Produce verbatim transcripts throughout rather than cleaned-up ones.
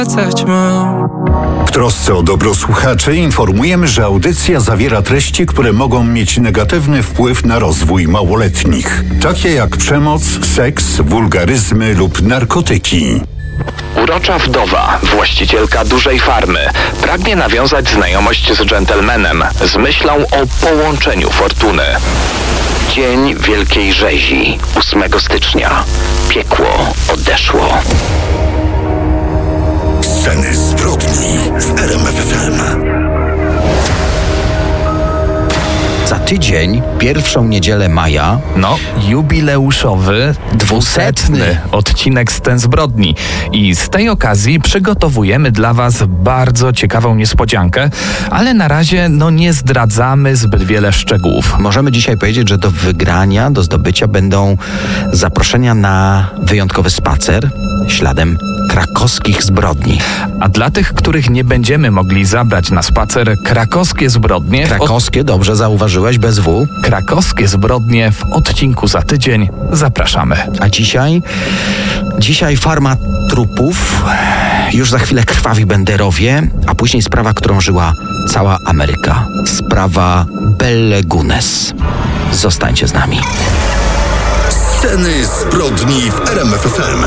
W trosce o dobro słuchaczy informujemy, że audycja zawiera treści, które mogą mieć negatywny wpływ na rozwój małoletnich, takie jak przemoc, seks, wulgaryzmy lub narkotyki. Urocza wdowa, właścicielka dużej farmy, pragnie nawiązać znajomość z dżentelmenem z myślą o połączeniu fortuny. Dzień Wielkiej Rzezi, ósmego stycznia. Piekło odeszło. Sceny zbrodni w R M F F M. Za tydzień, pierwszą niedzielę maja, No, jubileuszowy, dwusetny odcinek Scen zbrodni. I z tej okazji przygotowujemy dla Was bardzo ciekawą niespodziankę, ale na razie no nie zdradzamy zbyt wiele szczegółów. możemy dzisiaj powiedzieć, że do wygrania, do zdobycia będą zaproszenia na wyjątkowy spacer śladem krakowskich zbrodni. A dla tych, których nie będziemy mogli zabrać na spacer, krakowskie zbrodnie... w od- Krakowskie, dobrze zauważyłeś, bez W. Krakowskie zbrodnie w odcinku za tydzień. Zapraszamy. A dzisiaj? Dzisiaj farma trupów, już za chwilę krwawi Benderowie, a później sprawa, którą żyła cała Ameryka. Sprawa Belle Gunes. Zostańcie z nami. Sceny zbrodni w R M F F M.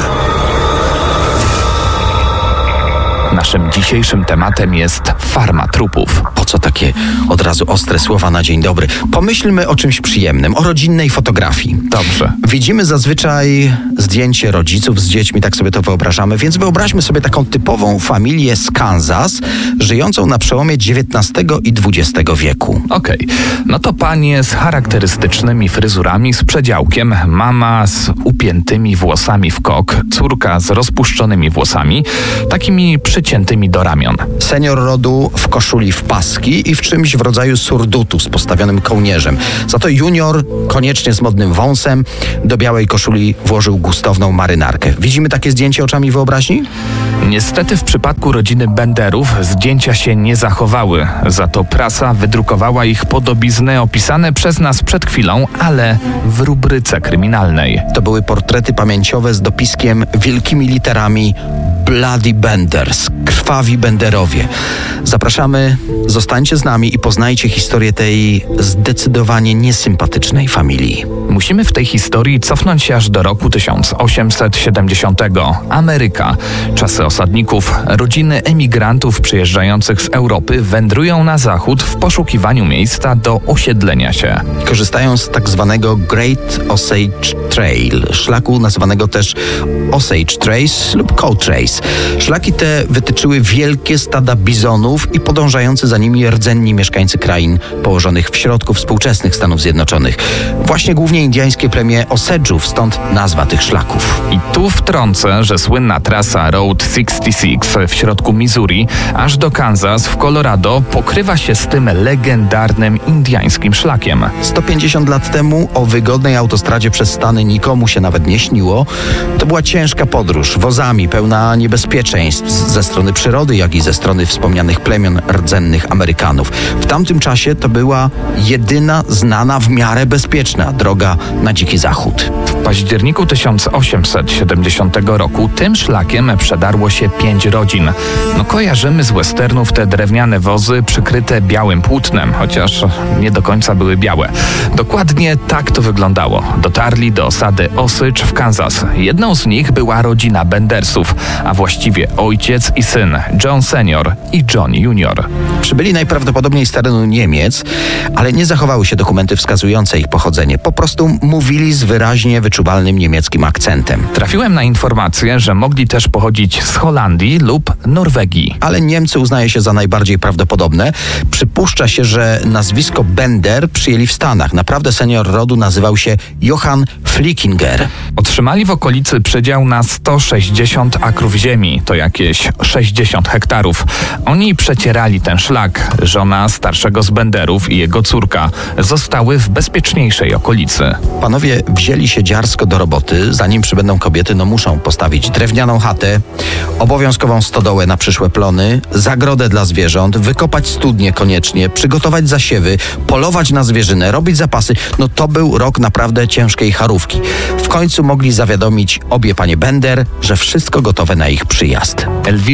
Naszym dzisiejszym tematem jest farma trupów. Po co takie od razu ostre słowa na dzień dobry? Pomyślmy o czymś przyjemnym, o rodzinnej fotografii. Dobrze. Widzimy zazwyczaj zdjęcie rodziców z dziećmi, tak sobie to wyobrażamy, więc wyobraźmy sobie taką typową familię z Kansas, żyjącą na przełomie dziewiętnastego i dwudziestego wieku. Okej, no to panie z charakterystycznymi fryzurami, z przedziałkiem, mama z upiętymi włosami w kok, córka z rozpuszczonymi włosami, takimi przyciętymi do ramion. Senior rodu w koszuli w paski i w czymś w rodzaju surdutu z postawionym kołnierzem. Za to junior, koniecznie z modnym wąsem, do białej koszuli włożył gustowną marynarkę. Widzimy takie zdjęcie oczami wyobraźni? Niestety w przypadku rodziny Benderów zdjęcia się nie zachowały. Za to prasa wydrukowała ich podobizny opisane przez nas przed chwilą, ale w rubryce kryminalnej. To były portrety pamięciowe z dopiskiem wielkimi literami Bloody Benders, krwawi Benderowie. Zapraszamy, zostańcie z nami i poznajcie historię tej zdecydowanie niesympatycznej familii. Musimy w tej historii cofnąć się aż do roku tysiąc osiemset siedemdziesiątego. Ameryka. Czasy osadników. Rodziny emigrantów przyjeżdżających z Europy wędrują na zachód w poszukiwaniu miejsca do osiedlenia się. Korzystają z tak zwanego Great Osage Trail, szlaku nazywanego też Osage Trace lub Cow Trace. Szlaki te wytyczyły wielkie stada bizonów i podążający za nimi rdzenni mieszkańcy krain położonych w środku współczesnych Stanów Zjednoczonych. Właśnie głównie indyjskie plemię Osage'ów, stąd nazwa tych szlaków. I tu wtrącę, że słynna trasa Route sześćdziesiąt sześć w środku Missouri aż do Kansas w Colorado pokrywa się z tym legendarnym indyjskim szlakiem. sto pięćdziesiąt lat temu o wygodnej autostradzie przez Stany nikomu się nawet nie śniło. To była ciężka podróż, wozami, pełna niebezpieczeństw ze strony przyrody, jak i ze strony wspomnianych plemion rdzennych Amerykanów. W tamtym czasie to była jedyna znana w miarę bezpieczna droga na dziki zachód. W październiku tysiąc osiemset siedemdziesiątego roku tym szlakiem przedarło się pięć rodzin. No kojarzymy z westernów te drewniane wozy przykryte białym płótnem, chociaż nie do końca były białe. Dokładnie tak to wyglądało. Dotarli do osady Osage w Kansas. Jedną z nich była rodzina Bendersów, a właściwie ojciec i syn, John senior i John junior. Przybyli najprawdopodobniej z terenu Niemiec, ale nie zachowały się dokumenty wskazujące ich pochodzenie. Po prostu mówili z wyraźnie wyczuwalnym niemieckim akcentem. Trafiłem na informację, że mogli też pochodzić z Holandii lub Norwegii. Ale Niemcy uznaje się za najbardziej prawdopodobne. Przypuszcza się, że nazwisko Bender przyjęli w Stanach. Naprawdę senior rodu nazywał się Johann Flickinger. Otrzymali w okolicy przedział na sto sześćdziesiąt akrów ziemi, to jakieś sześćdziesiąt hektarów. Oni przecierali ten szlak. Żona starszego z Benderów i jego córka zostały w bezpieczniejszej okolicy. Panowie wzięli się dziarsko do roboty. Zanim przybędą kobiety, no muszą postawić drewnianą chatę, obowiązkową stodołę na przyszłe plony, zagrodę dla zwierząt, wykopać studnie koniecznie, przygotować zasiewy, polować na zwierzynę, robić zapasy. No to był rok naprawdę ciężkiej charówki. W końcu mogli zawiadomić obie panie Bender, że wszystko gotowe na ich przyjazd. Elvira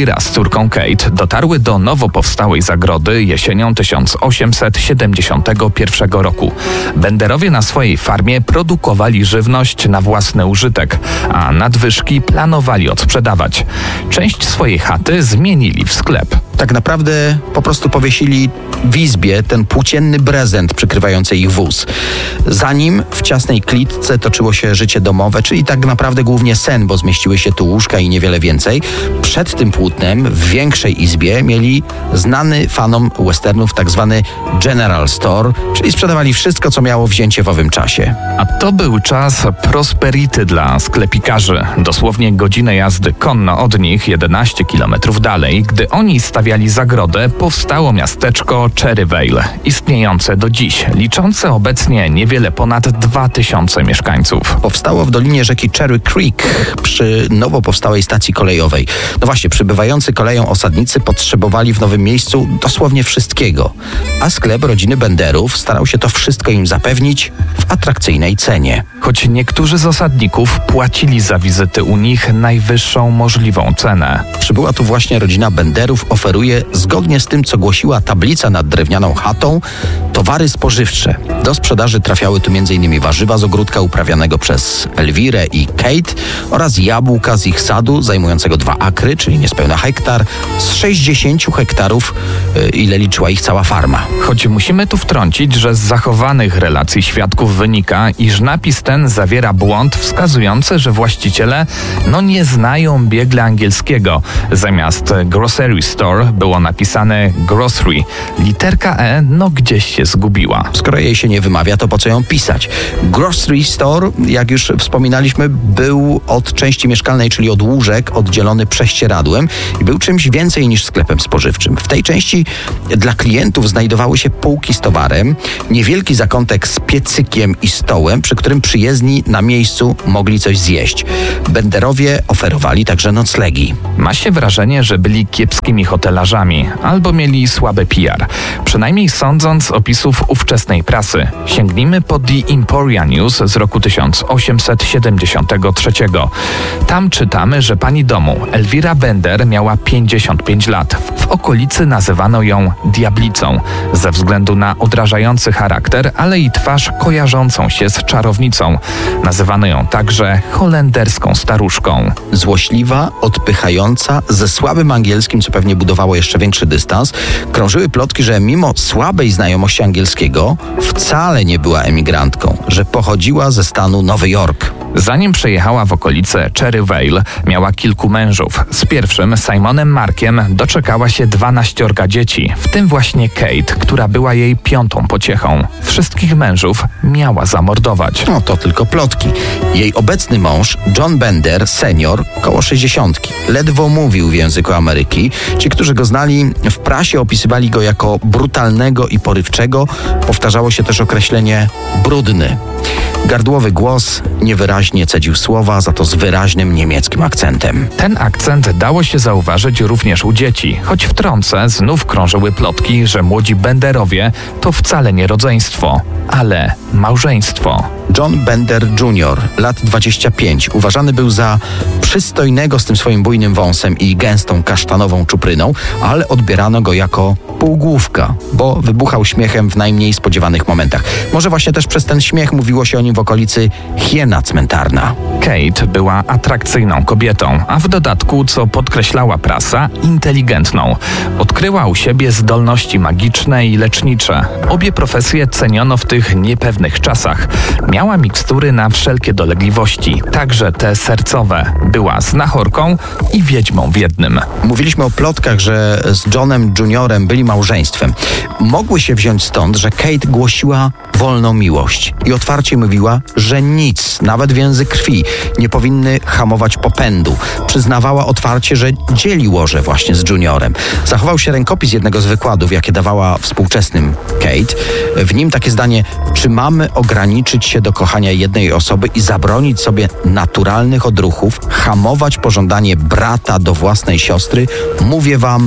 Elvira z córką Kate dotarły do nowo powstałej zagrody jesienią tysiąc osiemset siedemdziesiątego pierwszego roku. Benderowie na swojej farmie produkowali żywność na własny użytek, a nadwyżki planowali odsprzedawać. Część swojej chaty zmienili w sklep. Tak naprawdę po prostu powiesili w izbie ten płócienny prezent przykrywający ich wóz. Za nim w ciasnej klitce toczyło się życie domowe, czyli tak naprawdę głównie sen, bo zmieściły się tu łóżka i niewiele więcej. Przed tym płótnem w większej izbie mieli znany fanom westernów tak zwany General Store, czyli sprzedawali wszystko, co miało wzięcie w owym czasie. A to był czas prosperity dla sklepikarzy. Dosłownie godzinę jazdy konno od nich, jedenaście kilometrów dalej, gdy oni stawiali zagrodę, powstało miasteczko Cherryvale, istniejące do dziś, liczące obecnie niewiele ponad dwa tysiące mieszkańców. Powstało w dolinie rzeki Cherry Creek przy nowo powstałej stacji kolejowej. No właśnie, przybywający koleją osadnicy potrzebowali w nowym miejscu dosłownie wszystkiego, a sklep rodziny Benderów starał się to wszystko im zapewnić w atrakcyjnej cenie. Choć niektórzy z osadników płacili za wizyty u nich najwyższą możliwą cenę. Przybyła tu właśnie rodzina Benderów, oferuje, zgodnie z tym, co głosiła tablica nad drewnianą chatą, towary spożywcze. Do sprzedaży trafiały tu między innymi warzywa z ogródka uprawianego przez Elvirę i Kate oraz jabłka z ich sadu zajmującego dwa akry, czyli niespełna hektar, z sześćdziesięciu hektarów, ile liczyła ich cała farma. Choć musimy tu wtrącić, że z zachowanych relacji świadków wynika, iż napis ten zawiera błąd wskazujący, że właściciele no nie znają biegle angielskiego. Zamiast grocery store było napisane grocery. Literka E no gdzieś się zgubiła. Skoro jej się nie wymawia, to po co ją pisać? Grocery store, jak już wspominaliśmy, był od części mieszkalnej, czyli od łóżek, oddzielony prześcieradłem i był czymś więcej niż sklepem spożywczym. W tej części dla klientów znajdowały się półki z towarem, niewielki zakątek z piecykiem i stołem, przy którym przyjezdni na miejscu mogli coś zjeść. Benderowie oferowali także noclegi. Ma się wrażenie, że byli kiepskimi hotelarzami albo mieli słabe P R. Przynajmniej sądząc z opisów ówczesnej prasy. Sięgnijmy po The Emporia News z roku tysiąc osiemset siedemdziesiątego trzeciego. Tam czytamy, że pani domu Elvira Bender miała pięćdziesiąt pięć lat. W okolicy nazywano ją diablicą ze względu na odrażający charakter, ale i twarz kojarzącą się z czarownicą. Nazywano ją także holenderską staruszką. Złośliwa, odpychająca, ze słabym angielskim, co pewnie budowało jeszcze większy dystans. Krążyły plotki, że mimo słabej znajomości angielskiego wcale nie była emigrantką, że pochodziła ze stanu Nowy Jork. Zanim przejechała w okolice Cherryvale, miała kilku mężów. Z pierwszym, Simonem Markiem, doczekała się dwanaściorga dzieci, w tym właśnie Kate, która była jej piątą pociechą. Wszystkich mężów miała zamordować. No to tylko plotki. Jej obecny mąż, John Bender senior, koło sześćdziesiątki, ledwo mówił w języku Ameryki. Ci, którzy go znali, w prasie opisywali go jako brutalnego i porywczego. Powtarzało się też określenie brudny. Gardłowy głos, niewyraźnie cedził słowa, za to z wyraźnym niemieckim akcentem. Ten akcent dało się zauważyć również u dzieci, choć wtrącę, znów krążyły plotki, że młodzi Benderowie to wcale nie rodzeństwo, ale małżeństwo. John Bender junior, lat dwadzieścia pięć, uważany był za przystojnego z tym swoim bujnym wąsem i gęstą kasztanową czupryną, ale odbierano go jako półgłówka, bo wybuchał śmiechem w najmniej spodziewanych momentach. Może właśnie też przez ten śmiech mówiło się o nim w okolicy hiena cmentarna. Kate była atrakcyjną kobietą, a w dodatku, co podkreślała prasa, inteligentną. Odkryła u siebie zdolności magiczne i lecznicze. Obie profesje ceniono w tych niepewnych czasach. Miała mikstury na wszelkie dolegliwości, także te sercowe. Była znachorką i wiedźmą w jednym. Mówiliśmy o plotkach, że z Johnem juniorem byli małżeństwem. Mogły się wziąć stąd, że Kate głosiła wolną miłość i otwarcie mówiła, że nic, nawet więzy krwi, nie powinny hamować popędu. Przyznawała otwarcie, że dzieli łoże właśnie z juniorem. Zachował się rękopis jednego z wykładów, jakie dawała współczesnym Kate. W nim takie zdanie: czy mamy ograniczyć się do kochania jednej osoby i zabronić sobie naturalnych odruchów, hamować pożądanie brata do własnej siostry? Mówię wam,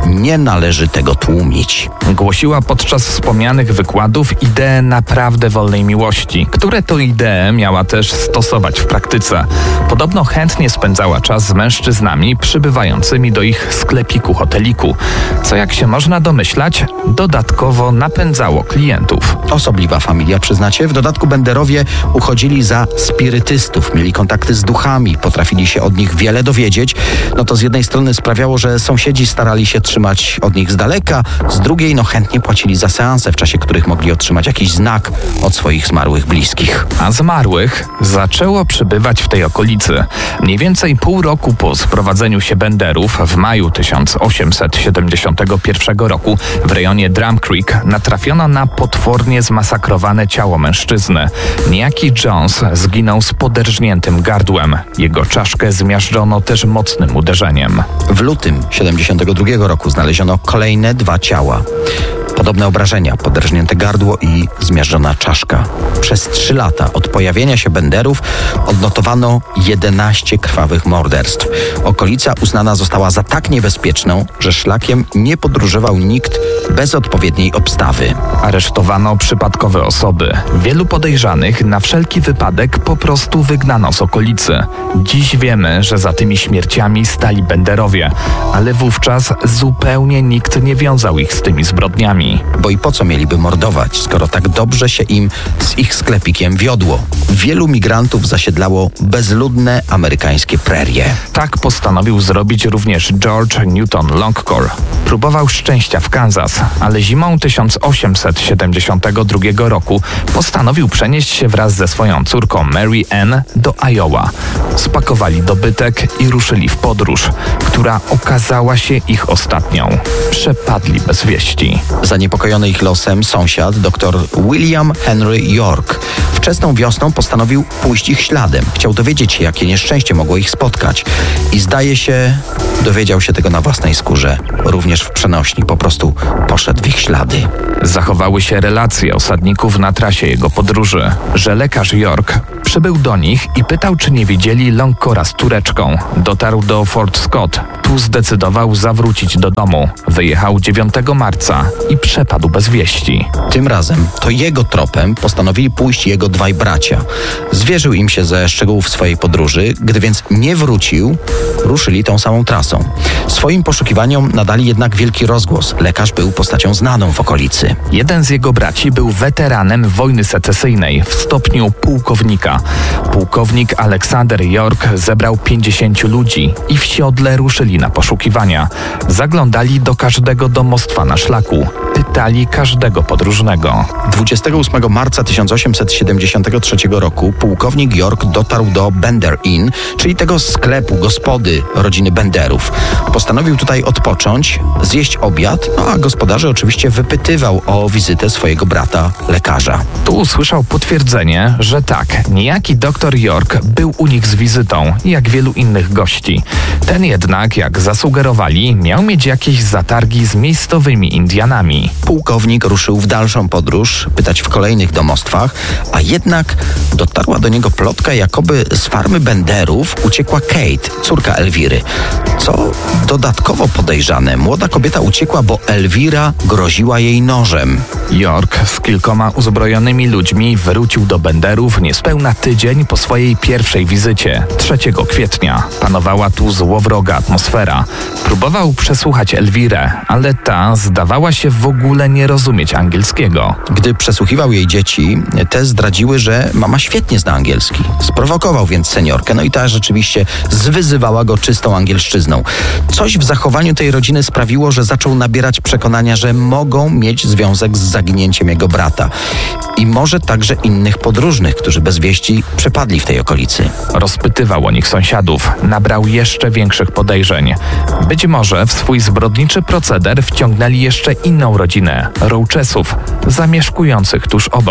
nie należy tego tłumić. Głosiła podczas wspomnianych wykładów ideę naprawdę wolnej miłości, które to idee miała też stosować w praktyce. Podobno chętnie spędzała czas z mężczyznami przybywającymi do ich sklepiku hoteliku, co jak się można domyślać, dodatkowo napędzało klientów. Osobliwa familia, przyznacie? W dodatku Benderowie uchodzili za spirytystów, mieli kontakty z duchami, potrafili się od nich wiele dowiedzieć. No to z jednej strony sprawiało, że sąsiedzi starali się trzymać od nich z daleka, z drugiej no chętnie płacili za seanse, w czasie których mogli otrzymać jakiś znak od swoich zmarłych bliskich. A zmarłych zaczęło przybywać w tej okolicy. Mniej więcej pół roku po sprowadzeniu się Benderów w maju tysiąc osiemset siedemdziesiątego pierwszego roku w rejonie Drum Creek natrafiono na potwornie zmasakrowane ciało mężczyzny. Niejaki Jones zginął z poderżniętym gardłem. Jego czaszkę zmiażdżono też mocnym uderzeniem. W lutym siedemdziesiątego drugiego roku znaleziono kolejne dwa ciała. Podobne obrażenia, poderżnięte gardło i zmiażdżona czaszka. Przez trzy lata od pojawienia się Benderów odnotowano jedenaście krwawych morderstw. Okolica uznana została za tak niebezpieczną, że szlakiem nie podróżował nikt bez odpowiedniej obstawy. Aresztowano przypadkowe osoby. Wielu podejrzanych na wszelki wypadek po prostu wygnano z okolicy. Dziś wiemy, że za tymi śmierciami stali Benderowie, ale wówczas zupełnie nikt nie wiązał ich z tymi zbrodniami. Bo i po co mieliby mordować, skoro tak dobrze się im z ich sklepikiem wiodło? Wielu migrantów zasiedlało bezludne amerykańskie prerie. Tak postanowił zrobić również George Newton Longcore. Próbował szczęścia w Kansas, ale zimą tysiąc osiemset siedemdziesiątego drugiego roku postanowił przenieść się wraz ze swoją córką Mary Ann do Iowa. Spakowali dobytek i ruszyli w podróż, która okazała się ich ostatnią. Przepadli bez wieści. Zaniepokojony ich losem sąsiad, dr William Henry York, wczesną wiosną postanowił pójść ich śladem. Chciał dowiedzieć się, jakie nieszczęście mogło ich spotkać. I zdaje się, dowiedział się tego na własnej skórze. Również w przenośni, po prostu poszedł w ich ślady. Zachowały się relacje osadników na trasie jego podróży, że lekarz York przybył do nich i pytał, czy nie widzieli Longcora z córeczką. Dotarł do Fort Scott. Tu zdecydował zawrócić do domu. Wyjechał dziewiątego marca i przepadł bez wieści. Tym razem to jego tropem postanowili pójść jego dwaj bracia. Zwierzył im się ze szczegółów swojej podróży, gdy więc nie wrócił, ruszyli tą samą trasą. Swoim poszukiwaniom nadali jednak wielki rozgłos. Lekarz był postacią znaną w okolicy. Jeden z jego braci był weteranem wojny secesyjnej w stopniu pułkownika. Pułkownik Aleksander York zebrał pięćdziesięciu ludzi i w siodle ruszyli na poszukiwania. Zaglądali do każdego domostwa na szlaku. Pytali każdego podróżnego. dwudziestego ósmego marca tysiąc osiemset siedemdziesiątego trzeciego roku pułkownik York dotarł do Bender Inn, czyli tego sklepu, gospody rodziny Benderów. Postanowił tutaj odpocząć, zjeść obiad, no a gospodarze oczywiście wypytywał o wizytę swojego brata, lekarza. Tu usłyszał potwierdzenie, że tak, niejaki doktor York był u nich z wizytą, jak wielu innych gości. Ten jednak, jak zasugerowali, miał mieć jakieś zatargi z miejscowymi Indianami. Pułkownik ruszył w dalszą podróż, pytać w kolejnych domostwach, a jednak dotarła do niego plotka, jakoby z farmy Benderów uciekła Kate, córka Elwiry. Co dodatkowo podejrzane, młoda kobieta uciekła, bo Elwira groziła jej nożem. York z kilkoma uzbrojonymi ludźmi wrócił do Benderów niespełna tydzień po swojej pierwszej wizycie, trzeciego kwietnia. Panowała tu złowroga atmosfera. Próbował przesłuchać Elwirę, ale ta zdawała się w ogóle nie rozumieć angielskiego. Gdy przesłuchiwał jej dzieci, te zdradziły, że mama świetnie zna angielski. Sprowokował więc seniorkę, no i ta rzeczywiście zwyzywała go czystą angielszczyzną. Coś w zachowaniu tej rodziny sprawiło, że zaczął nabierać przekonania, że mogą mieć związek z zaginięciem jego brata. I może także innych podróżnych, którzy bez wieści przepadli w tej okolicy. Rozpytywał o nich sąsiadów, nabrał jeszcze większych podejrzeń. Być może w swój zbrodniczy proceder wciągnęli jeszcze inną rodzinę, Roachesów, zamieszkujących tuż obok.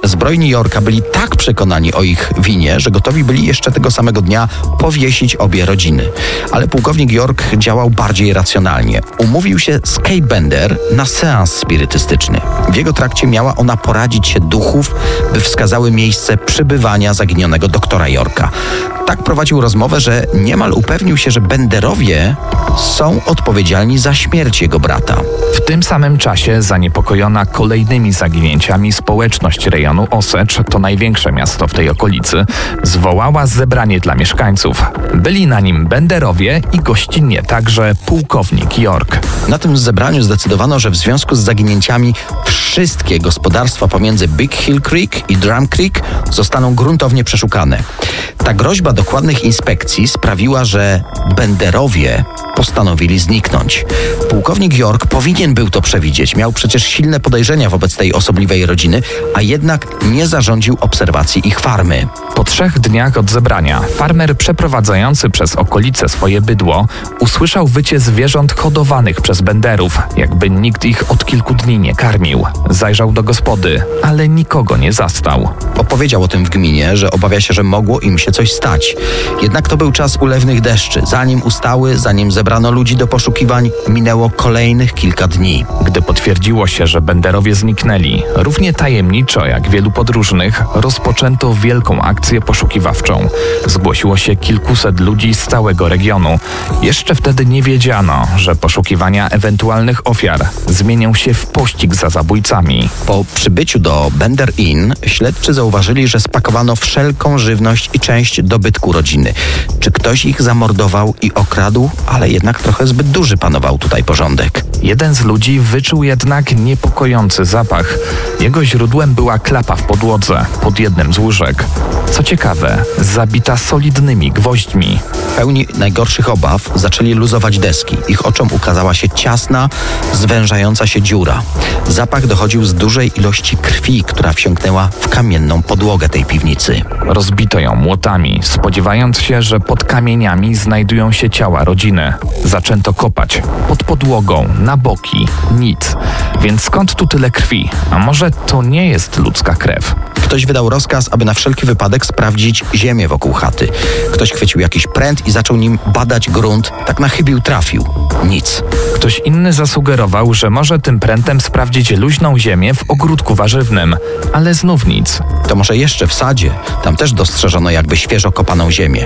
Zbrojni Yorka byli tak przekonani o ich winie, że gotowi byli jeszcze tego samego dnia powiesić obie rodziny. Ale pułkownik York działał bardziej racjonalnie. Umówił się z Kay Bender na seans spirytystyczny. W jego trakcie miała ona poradzić się duchów, by wskazały miejsce przebywania zaginionego doktora Yorka. Tak prowadził rozmowę, że niemal upewnił się, że Benderowie są odpowiedzialni za śmierć jego brata. W tym samym czasie zaniepokojona kolejnymi zaginięciami społeczność rejonu Osage, to największe miasto w tej okolicy, zwołała zebranie dla mieszkańców. Byli na nim Benderowie i gościnnie także pułkownik York. Na tym zebraniu zdecydowano, że w związku z zaginięciami wszystkie gospodarstwa pomiędzy Big Hill Creek i Drum Creek zostaną gruntownie przeszukane. Ta groźba dokładnych inspekcji sprawiła, że Benderowie postanowili zniknąć. Pułkownik York powinien był to przewidzieć. Miał przecież silne podejrzenia wobec tej osobliwej rodziny, a jednak nie zarządził obserwacji ich farmy. Po trzech dniach od zebrania farmer przeprowadzający przez okolice swoje bydło usłyszał wycie zwierząt hodowanych przez Benderów, jakby nikt ich od kilku dni nie karmił. Zajrzał do gospody, ale nikogo nie zastał. Opowiedział o tym w gminie, że obawia się, że mogło im się coś stać. Jednak to był czas ulewnych deszczy. Zanim ustały, zanim zebrano ludzi do poszukiwań, minęło kolejnych kilka dni. Gdy potwierdziło się, że Benderowie zniknęli, równie tajemniczo jak wielu podróżnych, rozpoczęto wielką akcję poszukiwawczą. Zgłosiło się kilkuset ludzi z całego regionu. Jeszcze wtedy nie wiedziano, że poszukiwania ewentualnych ofiar zmienią się w pościg za zabójcami. Po przybyciu do Bender Inn śledczy zauważyli, że spakowano wszelką żywność i część dobytku rodziny. Czy ktoś ich zamordował i okradł? Ale jednak trochę zbyt duży panował tutaj porządek. Jeden z ludzi wyczuł jednak niepokojący zapach. Jego źródłem była klapa w podłodze, pod jednym z łóżek. Co ciekawe, zabita solidnymi gwoźdźmi. Pełni najgorszych obaw zaczęli luzować deski. Ich oczom ukazała się ciasna, zwężająca się dziura. Zapach dochodził z dużej ilości krwi, która wsiąknęła w kamienną podłogę tej piwnicy. Rozbito ją młotami, spodziewając się, że pod kamieniami znajdują się ciała rodziny. Zaczęto kopać pod podłogą, na boki, nic. Więc skąd tu tyle krwi? A może to nie jest ludzka krew? Ktoś wydał rozkaz, aby na wszelki wypadek sprawdzić ziemię wokół chaty. Ktoś chwycił jakiś pręt i zaczął nim badać grunt. Tak na chybił trafił. Nic. Ktoś inny zasugerował, że może tym prętem sprawdzić luźną ziemię w ogródku warzywnym, ale znów nic. To może jeszcze w sadzie. Tam też dostrzeżono jakby świeżo kopaną ziemię.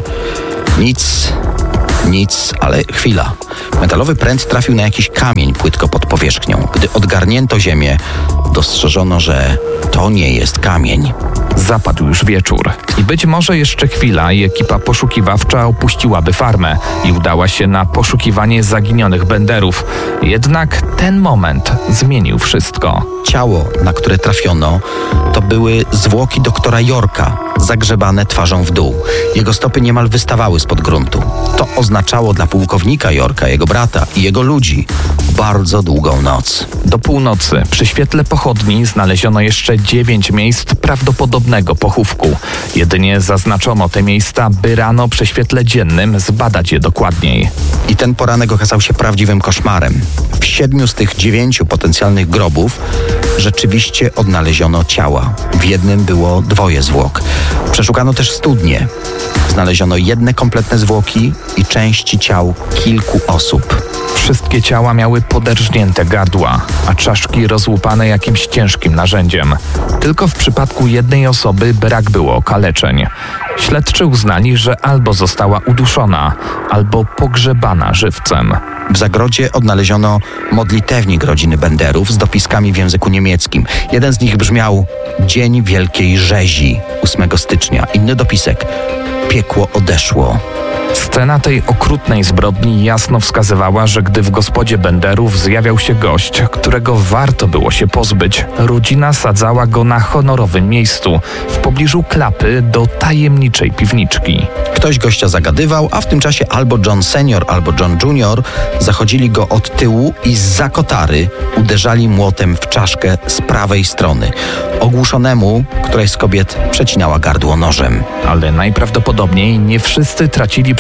Nic, nic, ale chwila. Metalowy pręt trafił na jakiś kamień płytko pod powierzchnią. Gdy odgarnięto ziemię, dostrzeżono, że to nie jest kamień. Zapadł już wieczór i być może jeszcze chwila i ekipa poszukiwawcza opuściłaby farmę i udała się na poszukiwanie zaginionych Benderów. Jednak ten moment zmienił wszystko. Ciało, na które trafiono, to były zwłoki doktora Yorka, zagrzebane twarzą w dół. Jego stopy niemal wystawały spod gruntu. To oznaczało dla pułkownika Yorka, jego brata i jego ludzi bardzo długą noc. Do północy przy świetle pochodni znaleziono jeszcze dziewięć miejsc prawdopodobnego pochówku. Jedynie zaznaczono te miejsca, by rano przy świetle dziennym zbadać je dokładniej. I ten poranek okazał się prawdziwym koszmarem. W siedmiu z tych dziewięciu potencjalnych grobów rzeczywiście odnaleziono ciała. W jednym było dwoje zwłok. Przeszukano też studnie. Znaleziono jedne kompletne zwłoki i części ciał kilku osób. Wszystkie ciała miały poderżnięte gardła, a czaszki rozłupane jakimś ciężkim narzędziem. Tylko w przypadku jednej osoby brak było okaleczeń. Śledczy uznali, że albo została uduszona, albo pogrzebana żywcem. W zagrodzie odnaleziono modlitewnik rodziny Benderów z dopiskami w języku niemieckim. Jeden z nich brzmiał: Dzień Wielkiej Rzezi, ósmego stycznia. Inny dopisek: Piekło odeszło. Scena tej okrutnej zbrodni jasno wskazywała, że gdy w gospodzie Benderów zjawiał się gość, którego warto było się pozbyć, rodzina sadzała go na honorowym miejscu, w pobliżu klapy do tajemniczej piwniczki. Ktoś gościa zagadywał, a w tym czasie albo John Senior, albo John Junior zachodzili go od tyłu i zza kotary uderzali młotem w czaszkę z prawej strony. Ogłuszonemu któraś z kobiet przecinała gardło nożem. Ale najprawdopodobniej nie wszyscy tracili przy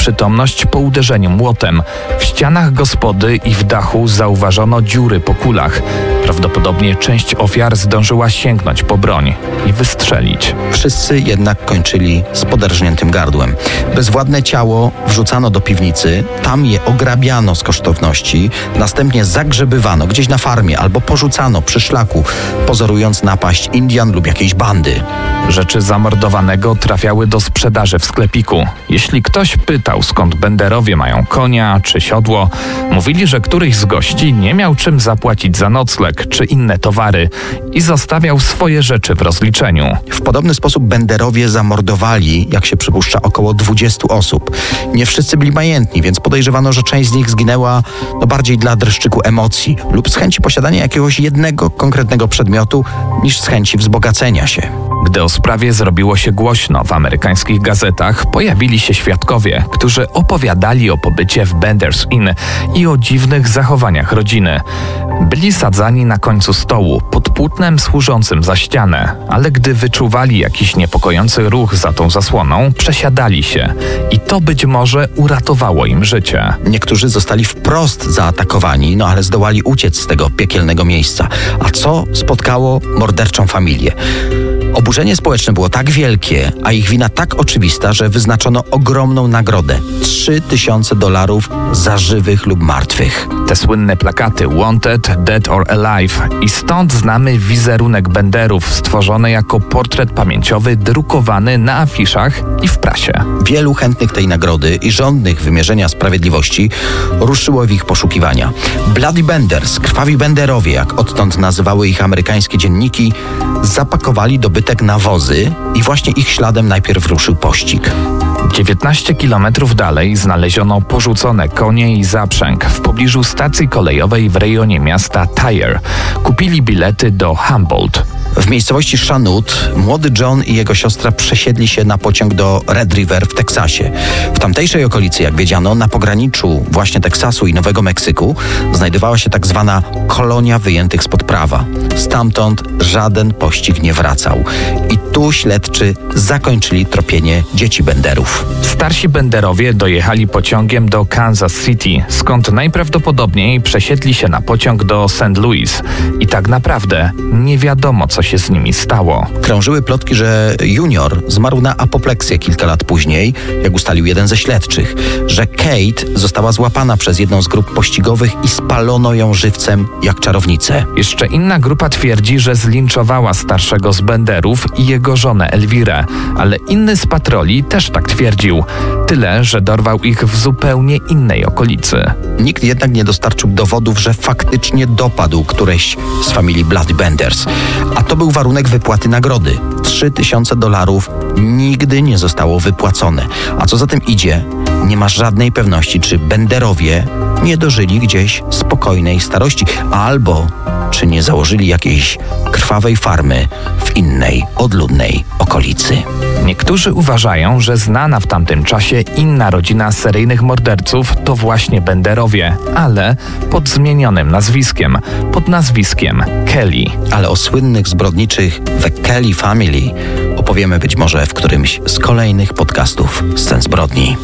przytomność po uderzeniu młotem. W ścianach gospody i w dachu zauważono dziury po kulach. Prawdopodobnie część ofiar zdążyła sięgnąć po broń i wystrzelić. Wszyscy jednak kończyli z poderżniętym gardłem. Bezwładne ciało wrzucano do piwnicy, tam je ograbiano z kosztowności, następnie zagrzebywano gdzieś na farmie albo porzucano przy szlaku, pozorując napaść Indian lub jakiejś bandy. Rzeczy zamordowanego trafiały do sprzedaży w sklepiku. Jeśli ktoś pytał, skąd Benderowie mają konia czy siodło, mówili, że któryś z gości nie miał czym zapłacić za nocleg czy inne towary i zostawiał swoje rzeczy w rozliczeniu. W podobny sposób Benderowie zamordowali, jak się przypuszcza, około dwudziestu osób. Nie wszyscy byli majętni, więc podejrzewano, że część z nich zginęła no bardziej dla dreszczyku emocji lub z chęci posiadania jakiegoś jednego konkretnego przedmiotu niż z chęci wzbogacenia się. Gdy o sprawie zrobiło się głośno w amerykańskich gazetach, pojawili się świadkowie, którzy opowiadali o pobycie w Bender's Inn i o dziwnych zachowaniach rodziny. Byli sadzani na końcu stołu, pod płótnem służącym za ścianę, ale gdy wyczuwali jakiś niepokojący ruch za tą zasłoną, przesiadali się i to być może uratowało im życie. Niektórzy zostali wprost zaatakowani, no ale zdołali uciec z tego piekielnego miejsca. A co spotkało morderczą familię? Oburzenie społeczne było tak wielkie, a ich wina tak oczywista, że wyznaczono ogromną nagrodę – trzy tysiące dolarów za żywych lub martwych. Te słynne plakaty Wanted, Dead or Alive i stąd znamy wizerunek Benderów stworzony jako portret pamięciowy drukowany na afiszach i w prasie. Wielu chętnych tej nagrody i żądnych wymierzenia sprawiedliwości ruszyło w ich poszukiwania. Bloody Benders, krwawi Benderowie, jak odtąd nazywały ich amerykańskie dzienniki, zapakowali dobytek na wozy i właśnie ich śladem najpierw ruszył pościg. dziewiętnaście kilometrów dalej znaleziono porzucone konie i zaprzęg w pobliżu stacji kolejowej w rejonie miasta Tyre. Kupili bilety do Humboldt. W miejscowości Chanute młody John i jego siostra przesiedli się na pociąg do Red River w Teksasie. W tamtejszej okolicy, jak wiedziano, na pograniczu właśnie Teksasu i Nowego Meksyku znajdowała się tak zwana kolonia wyjętych spod prawa. Stamtąd żaden pościg nie wracał. I tu śledczy zakończyli tropienie dzieci Benderów. Starsi Benderowie dojechali pociągiem do Kansas City, skąd najprawdopodobniej przesiedli się na pociąg do Saint Louis. I tak naprawdę nie wiadomo, co się z nimi stało. Krążyły plotki, że Junior zmarł na apopleksję kilka lat później, jak ustalił jeden ze śledczych, że Kate została złapana przez jedną z grup pościgowych i spalono ją żywcem jak czarownicę. Jeszcze inna grupa twierdzi, że zlinczowała starszego z Benderów i jego żonę Elwirę, ale inny z patroli też tak twierdził. Tyle, że dorwał ich w zupełnie innej okolicy. Nikt jednak nie dostarczył dowodów, że faktycznie dopadł któreś z familii Bloody Benders. A to był warunek wypłaty nagrody. trzy tysiące dolarów nigdy nie zostało wypłacone. A co za tym idzie, nie ma żadnej pewności, czy Benderowie nie dożyli gdzieś spokojnej starości, albo czy nie założyli jakiejś krwawej farmy w innej, odludnej okolicy. Niektórzy uważają, że znana w tamtym czasie inna rodzina seryjnych morderców to właśnie Benderowie, ale pod zmienionym nazwiskiem, pod nazwiskiem Kelly. Ale o słynnych zbrodniczych The Kelly Family opowiemy być może w którymś z kolejnych podcastów Scen Zbrodni.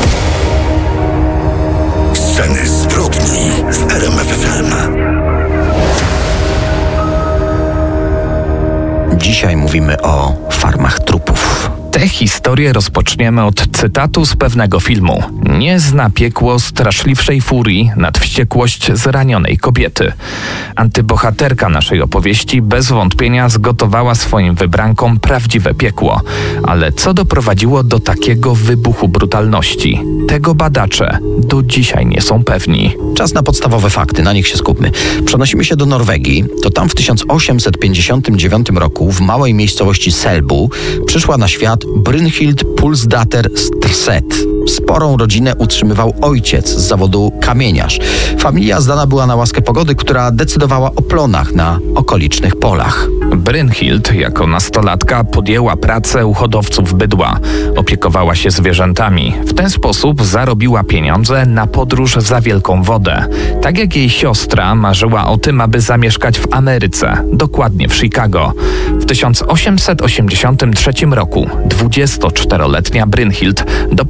Sceny zbrodni w R M F F M. Dzisiaj mówimy o farmach trupów. Tę historię rozpoczniemy od cytatu z pewnego filmu. Nie zna piekło straszliwszej furii nad wściekłość zranionej kobiety. Antybohaterka naszej opowieści bez wątpienia zgotowała swoim wybrankom prawdziwe piekło. Ale co doprowadziło do takiego wybuchu brutalności? Tego badacze do dzisiaj nie są pewni. Czas na podstawowe fakty, na nich się skupmy. Przenosimy się do Norwegii. To tam w tysiąc osiemset pięćdziesiątym dziewiątym roku w małej miejscowości Selbu przyszła na świat Brynhild Pulsdatter Strset. Sporą rodzinę utrzymywał ojciec z zawodu kamieniarz. Familia zdana była na łaskę pogody, która decydowała o plonach na okolicznych polach. Brynhild jako nastolatka podjęła pracę u hodowców bydła. Opiekowała się zwierzętami. W ten sposób zarobiła pieniądze na podróż za wielką wodę. Tak jak jej siostra marzyła o tym, aby zamieszkać w Ameryce, dokładnie w Chicago. W tysiąc osiemset osiemdziesiątym trzecim roku dwudziestoczteroletnia Brynhild dopłynęła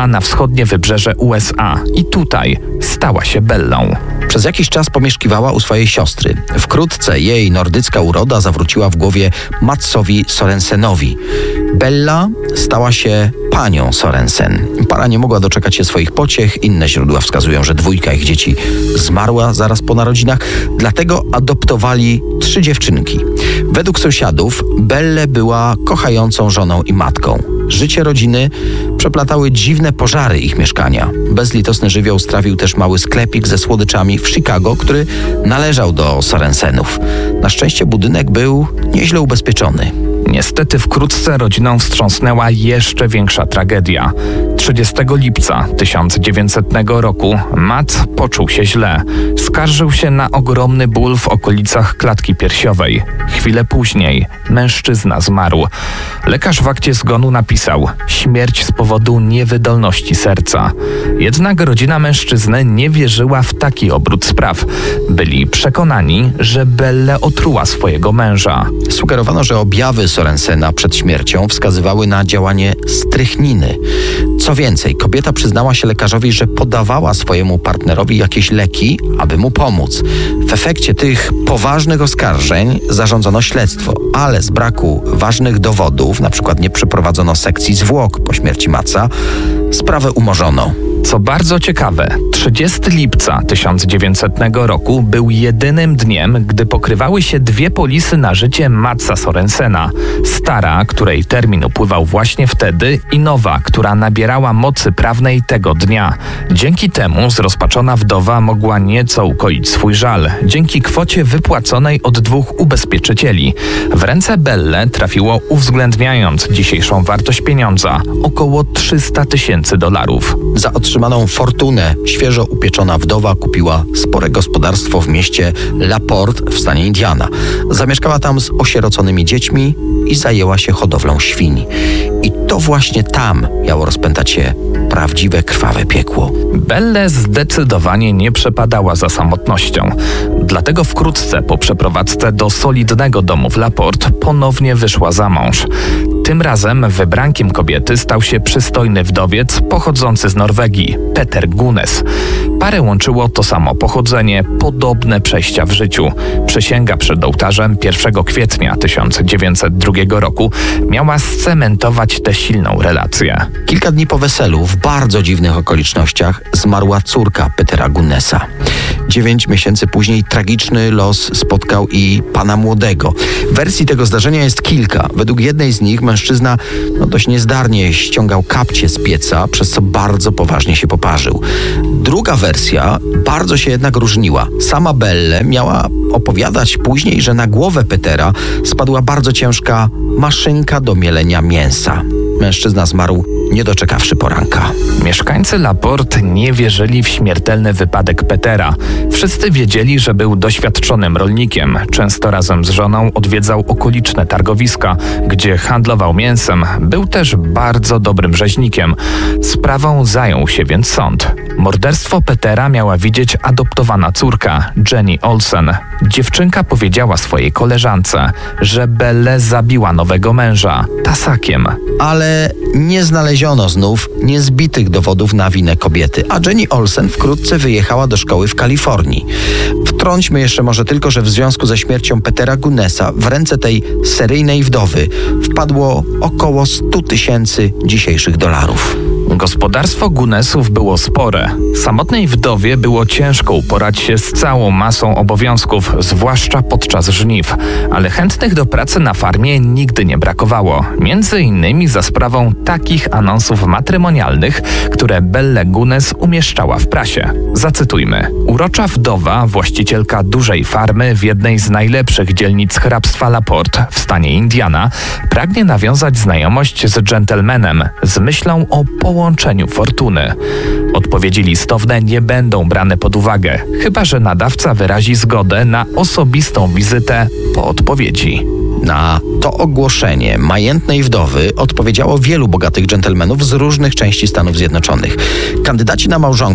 wyjechała na wschodnie wybrzeże U S A i tutaj stała się Bellą. Przez jakiś czas pomieszkiwała u swojej siostry. Wkrótce jej nordycka uroda zawróciła w głowie Matsowi Sorensenowi. Bella stała się panią Sorensen. Para nie mogła doczekać się swoich pociech. Inne źródła wskazują, że dwójka ich dzieci zmarła zaraz po narodzinach, dlatego adoptowali trzy dziewczynki. Według sąsiadów Belle była kochającą żoną i matką. Życie rodziny przeplatały dziwne pożary ich mieszkania. Bezlitosny żywioł strawił też mały sklepik ze słodyczami w Chicago, który należał do Sorensenów. Na szczęście budynek był nieźle ubezpieczony. Niestety wkrótce rodziną wstrząsnęła jeszcze większa tragedia. trzydziestego lipca tysiąc dziewięćsetnego roku Matt poczuł się źle. Skarżył się na ogromny ból w okolicach klatki piersiowej. Chwilę później mężczyzna zmarł. Lekarz w akcie zgonu napisał: śmierć z powodu niewydolności serca. Jednak rodzina mężczyzny nie wierzyła w taki obrót spraw. Byli przekonani, że Belle otruła swojego męża. Sugerowano, że objawy Sorensena przed śmiercią wskazywały na działanie strychniny. Co więcej, kobieta przyznała się lekarzowi, że podawała swojemu partnerowi jakieś leki, aby mu pomóc. W efekcie tych poważnych oskarżeń zarządzono śledztwo, ale z braku ważnych dowodów, na przykład nie przeprowadzono sekcji zwłok po śmierci Matsa, sprawę umorzono. Co bardzo ciekawe, trzydziestego lipca tysiąc dziewięćsetnego roku był jedynym dniem, gdy pokrywały się dwie polisy na życie Matsa Sorensena. Stara, której termin upływał właśnie wtedy, i nowa, która nabierała mocy prawnej tego dnia. Dzięki temu zrozpaczona wdowa mogła nieco ukoić swój żal, dzięki kwocie wypłaconej od dwóch ubezpieczycieli. W ręce Belle trafiło, uwzględniając dzisiejszą wartość pieniądza, około trzysta tysięcy dolarów. Za otrzymaną fortunę świeżo upieczona wdowa kupiła spore gospodarstwo w mieście LaPorte w stanie Indiana. Zamieszkała tam z osieroconymi dziećmi i zajęła się hodowlą świń. I to właśnie tam miało rozpętać się prawdziwe krwawe piekło. Belle zdecydowanie nie przepadała za samotnością. Dlatego wkrótce po przeprowadzce do solidnego domu w LaPorte ponownie wyszła za mąż. Tym razem wybrankiem kobiety stał się przystojny wdowiec pochodzący z Norwegii, Peter Gunes. Parę łączyło to samo pochodzenie, podobne przejścia w życiu. Przysięga przed ołtarzem pierwszego kwietnia tysiąc dziewięćset drugiego roku miała scementować tę silną relację. Kilka dni po weselu, w bardzo dziwnych okolicznościach, zmarła córka Petera Gunesa. Dziewięć miesięcy później tragiczny los spotkał i pana młodego. Wersji tego zdarzenia jest kilka. Według jednej z nich mężczyzna no, dość niezdarnie ściągał kapcie z pieca, przez co bardzo poważnie się poparzył. Druga wersja bardzo się jednak różniła. Sama Belle miała opowiadać później, że na głowę Petera spadła bardzo ciężka maszynka do mielenia mięsa. Mężczyzna zmarł, nie doczekawszy poranka. Mieszkańcy LaPorte nie wierzyli w śmiertelny wypadek Petera. Wszyscy wiedzieli, że był doświadczonym rolnikiem. Często razem z żoną odwiedzał okoliczne targowiska, gdzie handlował mięsem. Był też bardzo dobrym rzeźnikiem. Sprawą zajął się więc sąd. Morderstwo Petera miała widzieć adoptowana córka, Jenny Olsen. Dziewczynka powiedziała swojej koleżance, że Belle zabiła nowego męża tasakiem. Ale nie znaleziono znów niezbitych dowodów na winę kobiety, a Jenny Olsen wkrótce wyjechała do szkoły w Kalifornii. Wtrąćmy jeszcze może tylko, że w związku ze śmiercią Petera Gunesa w ręce tej seryjnej wdowy wpadło około sto tysięcy dzisiejszych dolarów. Gospodarstwo Gunesów było spore. Samotnej wdowie było ciężko uporać się z całą masą obowiązków, zwłaszcza podczas żniw, ale chętnych do pracy na farmie nigdy nie brakowało. Między innymi za sprawą takich anonsów matrymonialnych, które Belle Gunes umieszczała w prasie. Zacytujmy. Urocza wdowa, właścicielka dużej farmy w jednej z najlepszych dzielnic hrabstwa LaPorte w stanie Indiana, pragnie nawiązać znajomość z dżentelmenem z myślą o połączeniu fortuny. Odpowiedzi listowne nie będą brane pod uwagę, chyba że nadawca wyrazi zgodę na osobistą wizytę po odpowiedzi. Na to ogłoszenie majętnej wdowy odpowiedziało wielu bogatych dżentelmenów z różnych części Stanów Zjednoczonych. Kandydaci na małżonków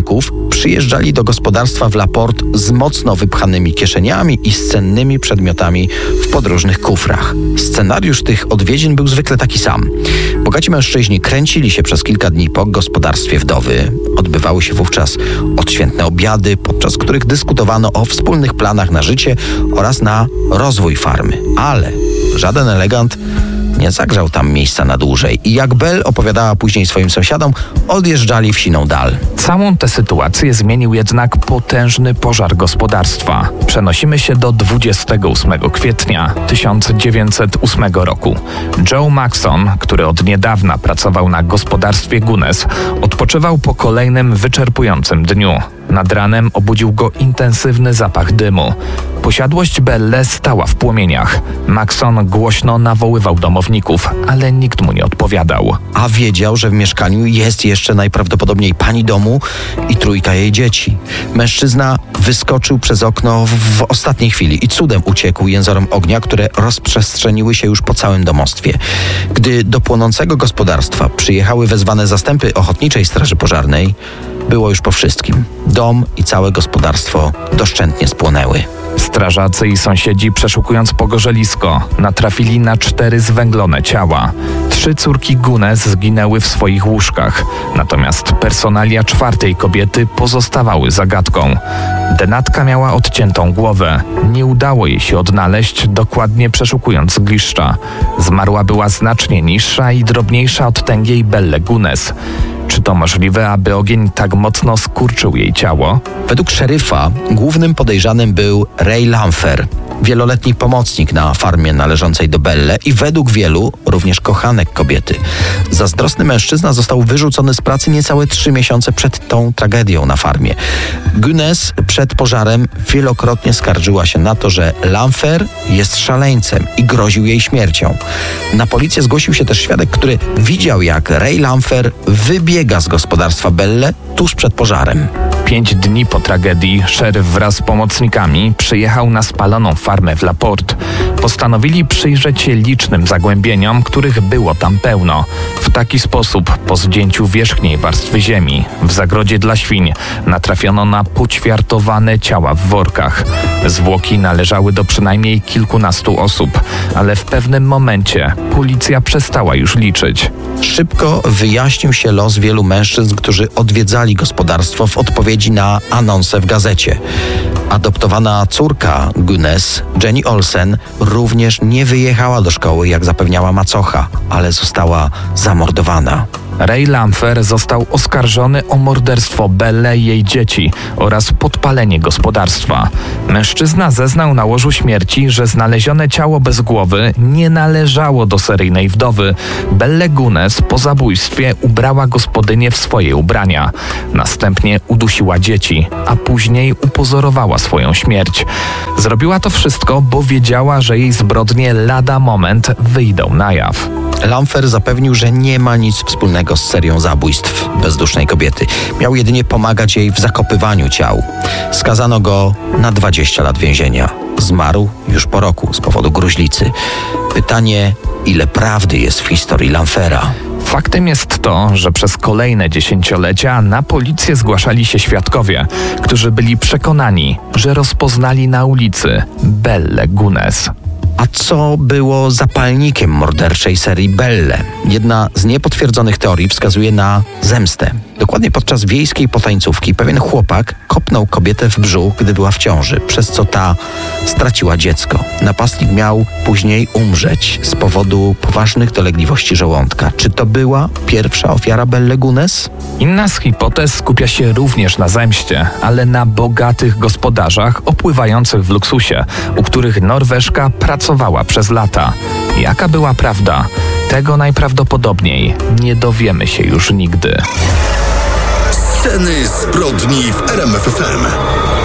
przyjeżdżali do gospodarstwa w Laporte z mocno wypchanymi kieszeniami i z cennymi przedmiotami w podróżnych kufrach. Scenariusz tych odwiedzin był zwykle taki sam. Bogaci mężczyźni kręcili się przez kilka dni po gospodarstwie wdowy. Odbywały się wówczas odświętne obiady, podczas których dyskutowano o wspólnych planach na życie oraz na rozwój farmy. Ale żaden elegant nie zagrzał tam miejsca na dłużej i jak Belle opowiadała później swoim sąsiadom, odjeżdżali w siną dal. Całą tę sytuację zmienił jednak potężny pożar gospodarstwa. Przenosimy się do dwudziestego ósmego kwietnia tysiąc dziewięćset ósmego roku. Joe Maxon, który od niedawna pracował na gospodarstwie Gunness, odpoczywał po kolejnym wyczerpującym dniu. Nad ranem obudził go intensywny zapach dymu. Posiadłość Belle stała w płomieniach. Maxon głośno nawoływał domowników, ale nikt mu nie odpowiadał. A wiedział, że w mieszkaniu jest jeszcze najprawdopodobniej pani domu i trójka jej dzieci. Mężczyzna wyskoczył przez okno w, w ostatniej chwili i cudem uciekł jęzorom ognia, które rozprzestrzeniły się już po całym domostwie. Gdy do płonącego gospodarstwa przyjechały wezwane zastępy Ochotniczej Straży Pożarnej, było już po wszystkim. Dom i całe gospodarstwo doszczętnie spłonęły. Strażacy i sąsiedzi, przeszukując pogorzelisko, natrafili na cztery zwęglone ciała. Trzy córki Gunness zginęły w swoich łóżkach, natomiast personalia czwartej kobiety pozostawały zagadką. Denatka miała odciętą głowę. Nie udało jej się odnaleźć, dokładnie przeszukując zgliszcza. Zmarła była znacznie niższa i drobniejsza od tęgiej Belle Gunness. Czy to możliwe, aby ogień tak mocno skurczył jej ciało? Według szeryfa głównym podejrzanym był Ray Lamphere, wieloletni pomocnik na farmie należącej do Belle i według wielu również kochanek kobiety. Zazdrosny mężczyzna został wyrzucony z pracy niecałe trzy miesiące przed tą tragedią na farmie. Gunness przed pożarem wielokrotnie skarżyła się na to, że Lamphere jest szaleńcem i groził jej śmiercią. Na policję zgłosił się też świadek, który widział, jak Ray Lamphere wybiega z gospodarstwa Belle tuż przed pożarem. Pięć dni po tragedii szeryf wraz z pomocnikami przyjechał na spaloną farmę w Laporte. Postanowili przyjrzeć się licznym zagłębieniom, których było tam pełno. W taki sposób, po zdjęciu wierzchniej warstwy ziemi, w zagrodzie dla świń, natrafiono na poćwiartowane ciała w workach. Zwłoki należały do przynajmniej kilkunastu osób, ale w pewnym momencie policja przestała już liczyć. Szybko wyjaśnił się los wielu mężczyzn, którzy odwiedzali gospodarstwo w odpowiedzi na anonsę w gazecie. Adoptowana córka Gunness, Jenny Olsen, również nie wyjechała do szkoły, jak zapewniała macocha, ale została zamordowana. Ray Lamphere został oskarżony o morderstwo Belle i jej dzieci oraz podpalenie gospodarstwa. Mężczyzna zeznał na łożu śmierci, że znalezione ciało bez głowy nie należało do seryjnej wdowy. Belle Gunness po zabójstwie ubrała gospodynię w swoje ubrania. Następnie udusiła dzieci, a później upozorowała swoją śmierć. Zrobiła to wszystko, bo wiedziała, że jej zbrodnie lada moment wyjdą na jaw. Lamphere zapewnił, że nie ma nic wspólnego z serią zabójstw bezdusznej kobiety. Miał jedynie pomagać jej w zakopywaniu ciał. Skazano go na dwadzieścia lat więzienia. Zmarł już po roku z powodu gruźlicy. Pytanie, ile prawdy jest w historii Lamphera? Faktem jest to, że przez kolejne dziesięciolecia na policję zgłaszali się świadkowie, którzy byli przekonani, że rozpoznali na ulicy Belle Gunness. A co było zapalnikiem morderczej serii Belle? Jedna z niepotwierdzonych teorii wskazuje na zemstę. Dokładnie podczas wiejskiej potańcówki pewien chłopak kopnął kobietę w brzuch, gdy była w ciąży, przez co ta straciła dziecko. Napastnik miał później umrzeć z powodu poważnych dolegliwości żołądka. Czy to była pierwsza ofiara Belle Gunness? Inna z hipotez skupia się również na zemście, ale na bogatych gospodarzach opływających w luksusie, u których Norweżka pracowała przez lata. Jaka była prawda? Tego najprawdopodobniej nie dowiemy się już nigdy. Sceny zbrodni w R M F F M.